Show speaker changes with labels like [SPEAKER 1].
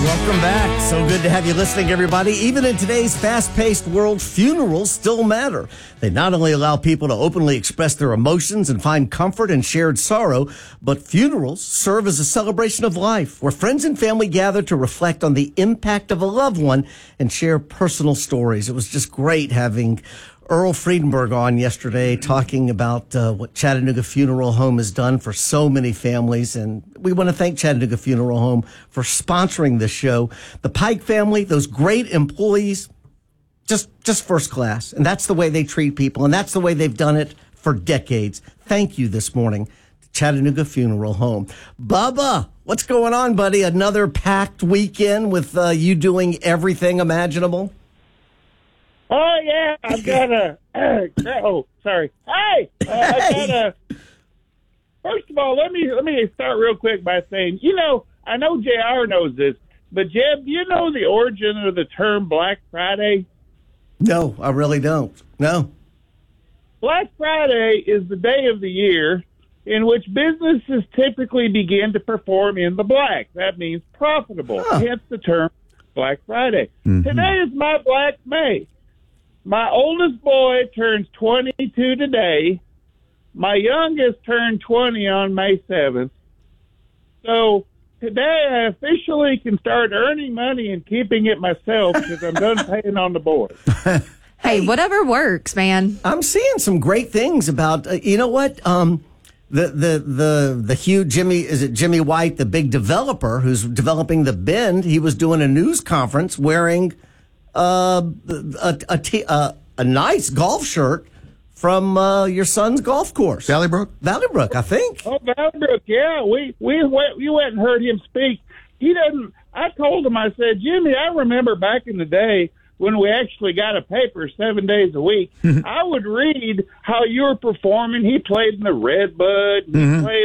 [SPEAKER 1] Welcome back. So good to have you listening, everybody. Even in today's fast-paced world, funerals still matter. They not only allow people to openly express their emotions and find comfort in shared sorrow, but funerals serve as a celebration of life, where friends and family gather to reflect on the impact of a loved one and share personal stories. It was just great having Earl Friedenberg on yesterday talking about what Chattanooga Funeral Home has done for so many families. And we want to thank Chattanooga Funeral Home for sponsoring this show. The Pike family, those great employees, just first class. And that's the way they treat people. And that's the way they've done it for decades. Thank you this morning to Chattanooga Funeral Home. Bubba, what's going on, buddy? Another packed weekend with you doing everything imaginable?
[SPEAKER 2] Oh, yeah, I've got sorry. Hey, I got first of all, let me start real quick by saying, I know JR knows this, but Jeb, do you know the origin of the term Black Friday?
[SPEAKER 1] No, I really don't. No.
[SPEAKER 2] Black Friday is the day of the year in which businesses typically begin to perform in the black. That means profitable, hence the term Black Friday. Mm-hmm. Today is my Black May. My oldest boy turns 22 today. My youngest turned 20 on May 7th. So today I officially can start earning money and keeping it myself because I'm done paying on the board.
[SPEAKER 3] Hey, whatever works, man.
[SPEAKER 1] I'm seeing some great things about, you know what? The huge Jimmy White, the big developer who's developing the Bend, he was doing a news conference wearing a nice golf shirt from your son's golf course, Valley Brook, I think.
[SPEAKER 2] Oh, Valley Brook, yeah. We went and heard him speak. He doesn't. I told him. I said, Jimmy, I remember back in the day when we actually got a paper 7 days a week. I would read how you were performing. He played in the Redbud. He played